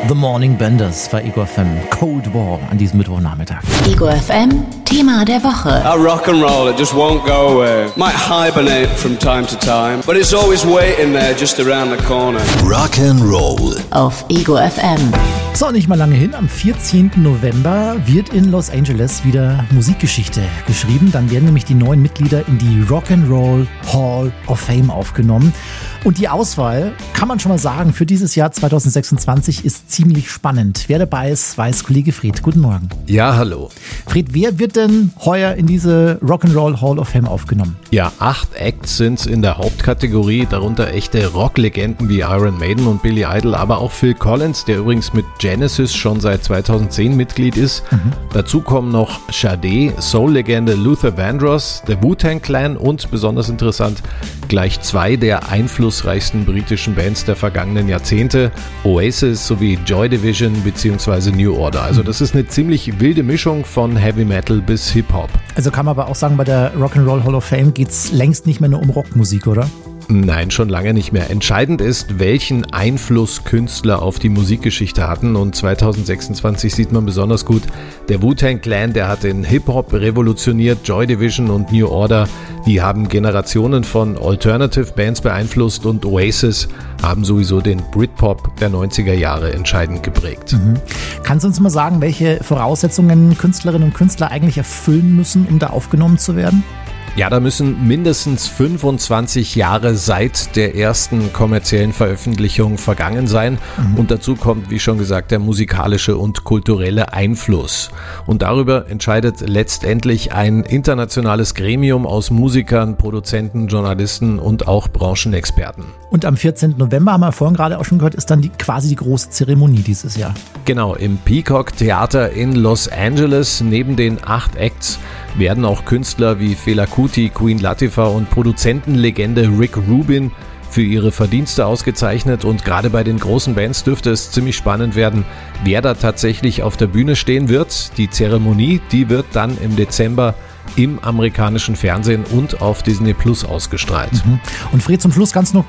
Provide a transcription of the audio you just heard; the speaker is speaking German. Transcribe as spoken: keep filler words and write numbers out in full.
The Morning Benders bei Ego F M. Cold War an diesem Mittwochnachmittag. Ego F M, Thema der Woche. Our rock and roll, it just won't go away. Might hibernate from time to time, but it's always waiting there just around the corner. Rock and Roll Auf Ego F M. So, nicht mal lange hin, am vierzehnten November wird in Los Angeles wieder Musikgeschichte geschrieben. Dann werden nämlich die neuen Mitglieder in die Rock'n'Roll Hall of Fame aufgenommen. Und die Auswahl, kann man schon mal sagen, für dieses Jahr zwanzig sechsundzwanzig ist ziemlich spannend. Wer dabei ist, weiß Kollege Fred. Guten Morgen. Ja, hallo. Fred, wer wird denn heuer in diese Rock'n'Roll Hall of Fame aufgenommen? Ja, acht Acts sind in der Hauptkategorie, darunter echte Rocklegenden wie Iron Maiden und Billy Idol, aber auch Phil Collins, der übrigens mit Genesis schon seit zweitausendzehn Mitglied ist. Mhm. Dazu kommen noch Sade, Soul-Legende Luther Vandross, der Wu-Tang Clan und, besonders interessant, gleich zwei der einflussreichsten britischen Bands der vergangenen Jahrzehnte, Oasis sowie Joy Division bzw. New Order. Also das ist eine ziemlich wilde Mischung von Heavy Metal bis Hip-Hop. Also kann man aber auch sagen, bei der Rock'n'Roll Hall of Fame geht es längst nicht mehr nur um Rockmusik, oder? Nein, schon lange nicht mehr. Entscheidend ist, welchen Einfluss Künstler auf die Musikgeschichte hatten, und zwanzig sechsundzwanzig sieht man besonders gut, der Wu-Tang Clan, der hat den Hip-Hop revolutioniert, Joy Division und New Order, die haben Generationen von Alternative Bands beeinflusst, und Oasis haben sowieso den Britpop der neunziger Jahre entscheidend geprägt. Mhm. Kannst du uns mal sagen, welche Voraussetzungen Künstlerinnen und Künstler eigentlich erfüllen müssen, um da aufgenommen zu werden? Ja, da müssen mindestens fünfundzwanzig Jahre seit der ersten kommerziellen Veröffentlichung vergangen sein. Mhm. Und dazu kommt, wie schon gesagt, der musikalische und kulturelle Einfluss. Und darüber entscheidet letztendlich ein internationales Gremium aus Musikern, Produzenten, Journalisten und auch Branchenexperten. Und am vierzehnten November, haben wir vorhin gerade auch schon gehört, ist dann die, quasi die große Zeremonie dieses Jahr. Genau, im Peacock Theater in Los Angeles. Neben den acht Acts werden auch Künstler wie Fela Kuti, Queen Latifah und Produzentenlegende Rick Rubin für ihre Verdienste ausgezeichnet. Und gerade bei den großen Bands dürfte es ziemlich spannend werden, wer da tatsächlich auf der Bühne stehen wird. Die Zeremonie, die wird dann im Dezember im amerikanischen Fernsehen und auf Disney Plus ausgestrahlt. Mhm. Und Fred, zum Schluss ganz noch